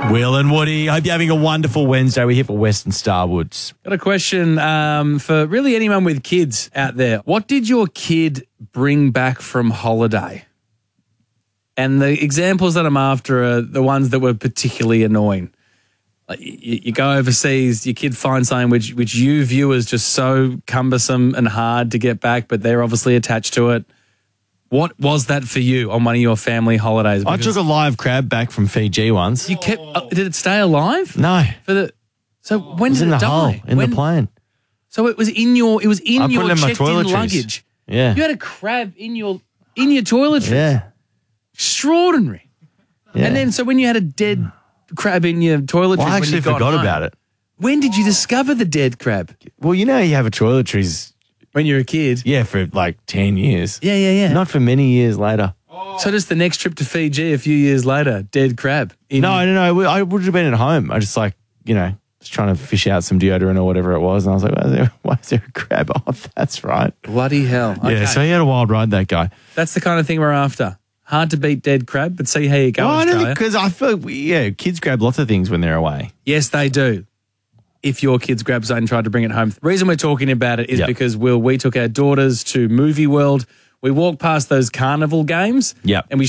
Will and Woody, hope you're having a wonderful Wednesday. We're here for Western Starwoods. Got a question for really anyone with kids out there. What did your kid bring back from holiday? And the examples that I'm after are the ones that were particularly annoying. Like you go overseas, your kid finds something which you view as just so cumbersome and hard to get back, but they're obviously attached to it. What was that for you on one of your family holidays? I took a live crab back from Fiji once. You kept. Did it stay alive? No. So when It was did in it the hull, die? in the plane. So it was in your. It was in I put your it in my checked-in toiletries. luggage. Yeah. You had a crab in your toiletries. Yeah. Extraordinary. Yeah. And then so when you had a dead crab in your toiletries, Well, I actually when you got forgot home, about it. When did you discover the dead crab? Well, you know you have a toiletries, When you were a kid. yeah, for like 10 years. Yeah. Not for many years later. So just the next trip to Fiji a few years later, dead crab. No. I would have been at home. I just just trying to fish out some deodorant or whatever it was. And I was like, why is there a crab? Oh, that's right. Bloody hell. Okay. Yeah, so he had a wild ride, that guy. That's the kind of thing we're after. Hard to beat dead crab, but see how you go, Australia. Because I feel like, kids grab lots of things when they're away. Yes, they do. If your kids grabbed something and tried to bring it home. The reason we're talking about it is because, we took our daughters to Movie World. We walked past those carnival games. Yep. And we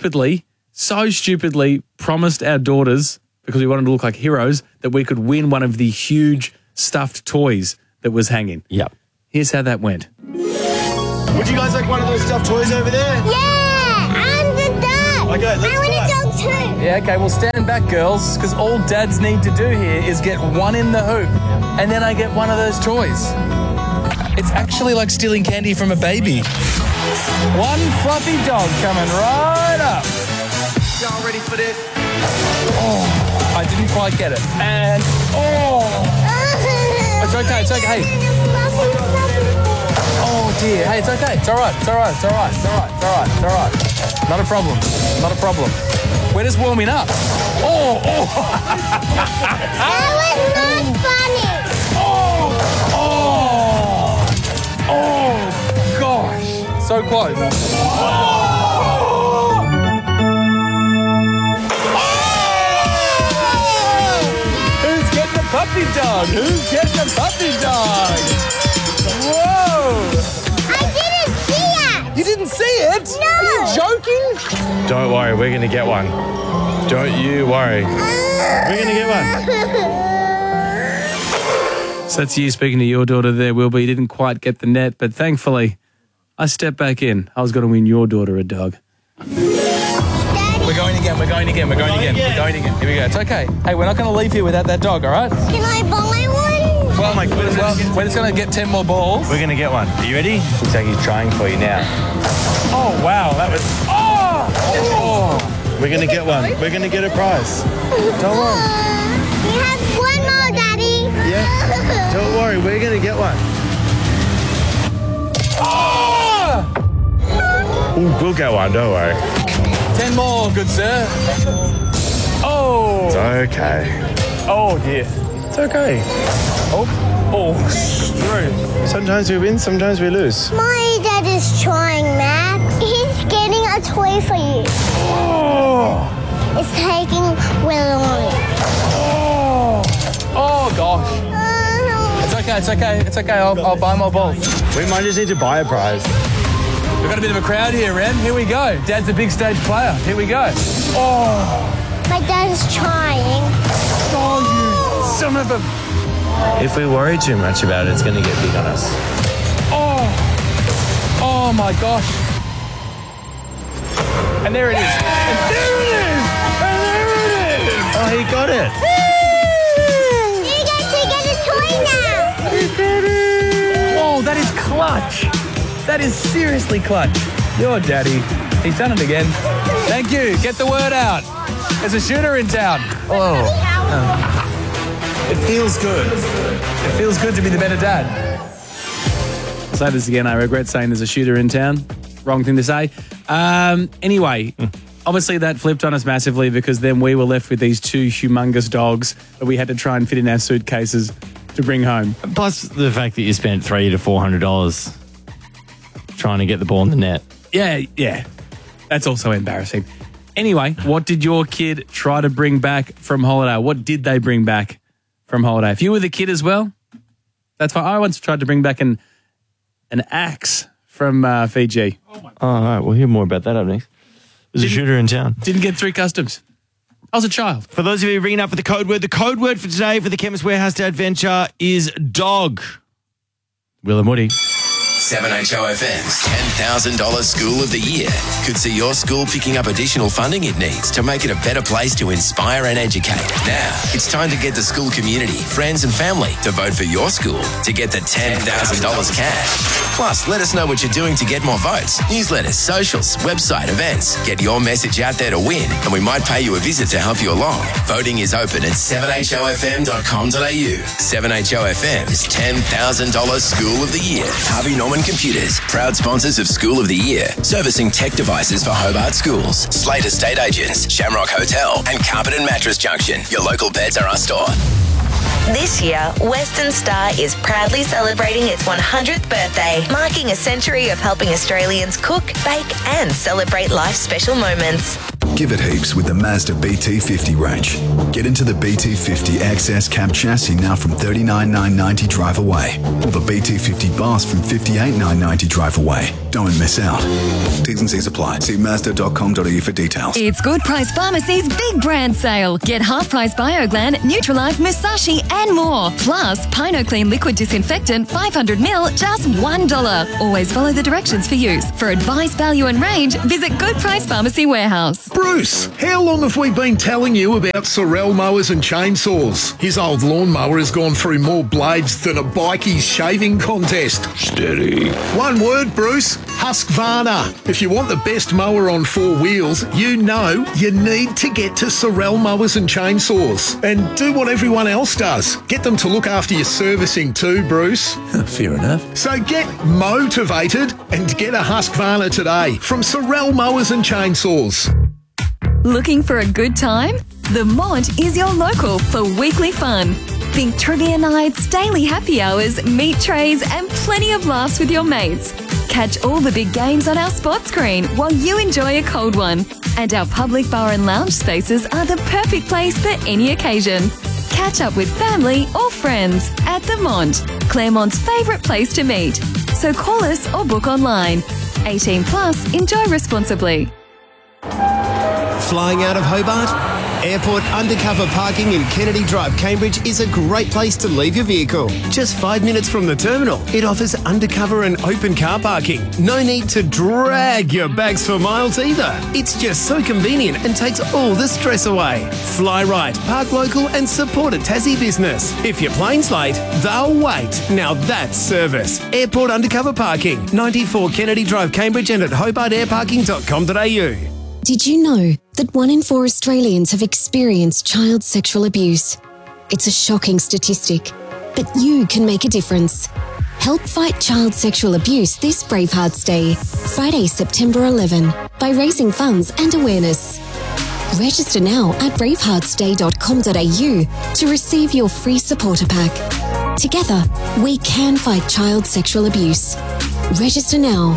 so stupidly promised our daughters, because we wanted to look like heroes, that we could win one of the huge stuffed toys that was hanging. Yep. Here's how that went. Would you guys like one of those stuffed toys over there? Yeah, I'm the dog. Okay, let's I want a dog too. Yeah, okay, well, stand back, girls, because all dads need to do here is get one in the hoop, and then I get one of those toys. It's actually like stealing candy from a baby. One fluffy dog coming right up. Y'all ready for this? Oh, I didn't quite get it. And, it's okay, it's okay. Hey. Oh, dear. Hey, it's okay. It's all right. It's all right. It's all right. It's all right. It's all right. It's all right. Not a problem. Not a problem. We're just warming up. Oh. That was not funny. Oh, gosh. So close. Who's getting the puppy dog? Who's getting the puppy dog? Whoa. I didn't see it. You didn't see it? No. Are you joking? Don't worry, we're going to get one. Don't you worry. We're going to get one. So that's you speaking to your daughter there, Wilbur. You didn't quite get the net, but thankfully, I stepped back in. I was going to win your daughter a dog. Daddy, We're going again. We're going again. Here we go. It's okay. Hey, we're not going to leave here without that dog, all right? can I buy one? Well, we're just going to get 10 more balls. We're going to get one. Are you ready? Looks like he's trying for you now. Oh, wow. That was... Oh! We're going to get one. We're going to get a prize. Don't worry. We have one more, Daddy. Yeah. Don't worry, we're going to get one. Oh! Ooh, we'll get one, don't worry. 10 more, good sir. Oh! It's okay. Oh, dear. It's okay. Oh, straight. Sometimes we win, sometimes we lose. My dad is trying, Max. He's getting a toy for you. Oh! It's taking Willow. Oh, gosh. It's okay. I'll buy more balls. We might just need to buy a prize. We've got a bit of a crowd here, Ren. Here we go. Dad's a big stage player. Here we go. Oh, My dad is trying. you son of a... If we worry too much about it, it's going to get big on us. Oh, my gosh. And there it is. Oh, he got it. You get to get a toy now. Whoa, that is clutch. That is seriously clutch. Your daddy. He's done it again. Thank you. Get the word out. There's a shooter in town. Oh. It feels good. It feels good to be the better dad. I'll say this again. I regret saying there's a shooter in town. Wrong thing to say. Anyway, obviously that flipped on us massively because then we were left with these two humongous dogs that we had to try and fit in our suitcases to bring home. Plus the fact that you spent $300 to $400 trying to get the ball in the net. Yeah. That's also embarrassing. Anyway, what did your kid try to bring back from holiday? What did they bring back from holiday? If you were the kid as well, that's fine. I once tried to bring back an axe from Fiji. Oh, all right. We'll hear more about that up next. There's a shooter in town. Didn't get through customs. I was a child. For those of you ringing up for the code word for today for the Chemist Warehouse Day Adventure is dog. Will and Woody. 7HOFM's $10,000 School of the Year could see your school picking up additional funding it needs to make it a better place to inspire and educate. Now, it's time to get the school community, friends and family to vote for your school to get the $10,000 cash. Plus, let us know what you're doing to get more votes. Newsletters, socials, website, events. Get your message out there to win, and we might pay you a visit to help you along. Voting is open at 7hofm.com.au. 7HOFM's $10,000 School of the Year. Harvey Norman Computers, proud sponsors of School of the Year, servicing tech devices for Hobart schools, Slate Estate Agents, Shamrock Hotel, and Carpet and Mattress Junction, your local Beds R Us store. This year, Western Star is proudly celebrating its 100th birthday, marking a century of helping Australians cook, bake, and celebrate life's special moments. Give it heaps with the Mazda BT50 range. Get into the BT50 XS cab chassis now from $39,990 drive away, or the BT50 Boss from $58,990 drive away. Don't miss out. T's and C's apply. See Mazda.com.au for details. It's Good Price Pharmacy's big brand sale. Get half-price BioGlan, Nutralife, Musashi and more. Plus, PinoClean Liquid Disinfectant 500ml, just $1. Always follow the directions for use. For advice, value and range, visit Good Price Pharmacy Warehouse. Bruce, how long have we been telling you about Sorel mowers and chainsaws? His old lawnmower has gone through more blades than a bikie's shaving contest. Steady. One word, Bruce. Husqvarna. If you want the best mower on four wheels, you know you need to get to Sorel mowers and chainsaws. And do what everyone else does. Get them to look after your servicing too, Bruce. Fair enough. So get motivated and get a Husqvarna today from Sorel mowers and chainsaws. Looking for a good time? The Mont is your local for weekly fun. Think trivia nights, daily happy hours, meat trays, and plenty of laughs with your mates. Catch all the big games on our spot screen while you enjoy a cold one. And our public bar and lounge spaces are the perfect place for any occasion. Catch up with family or friends at the Mont, Claremont's favourite place to meet. So call us or book online. 18 plus, enjoy responsibly. Flying out of Hobart? Airport undercover parking in Kennedy Drive, Cambridge is a great place to leave your vehicle. Just 5 minutes from the terminal, it offers undercover and open car parking. No need to drag your bags for miles either. It's just so convenient and takes all the stress away. Fly right, park local and support a Tassie business. If your plane's late, they'll wait. Now that's service. Airport undercover parking, 94 Kennedy Drive, Cambridge and at hobartairparking.com.au. Did you know that 1 in 4 Australians have experienced child sexual abuse? It's a shocking statistic, but you can make a difference. Help fight child sexual abuse this Bravehearts Day, Friday, September 11, by raising funds and awareness. Register now at braveheartsday.com.au to receive your free supporter pack. Together, we can fight child sexual abuse. Register now,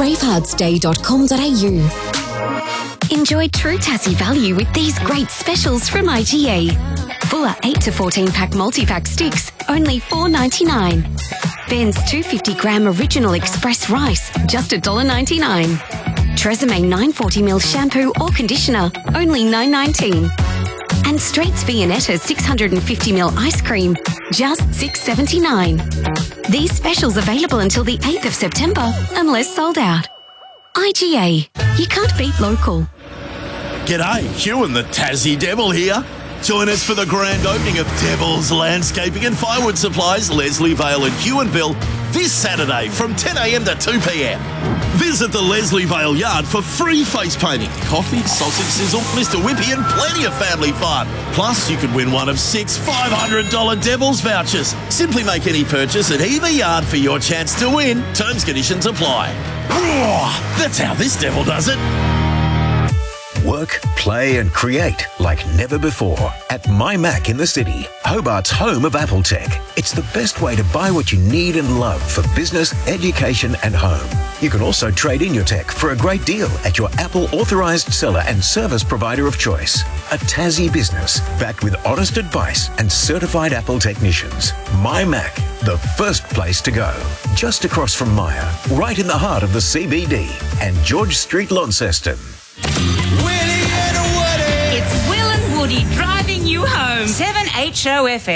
braveheartsday.com.au. Enjoy true Tassie value with these great specials from IGA. Fuller 8 to 14 pack multi-pack sticks, only $4.99. Ben's 250-gram original express rice, just $1.99. Tresemme 940ml shampoo or conditioner, only $9.19. And Straits Viennetta 650ml ice cream, just $6.79. These specials available until the 8th of September, unless sold out. IGA. You can't beat local. G'day, Hugh and the Tassie Devil here. Join us for the grand opening of Devil's Landscaping and Firewood Supplies, Leslie Vale and Huonville, this Saturday from 10am to 2pm. Visit the Leslie Vale yard for free face painting, coffee, sausage sizzle, Mr. Whippy and plenty of family fun. Plus, you could win one of 6 $500 Devil's vouchers. Simply make any purchase at either yard for your chance to win. Terms, conditions apply. That's how this devil does it. work, play and create like never before at My Mac in the City, Hobart's home of Apple Tech. It's the best way to buy what you need and love for business, education and home. You can also trade in your tech for a great deal at your Apple authorised seller and service provider of choice. A Tassie business backed with honest advice and certified Apple technicians. My Mac, the first place to go. Just across from Myer, right in the heart of the CBD and George Street, Launceston. It's Will and Woody driving you home. 7HO FM.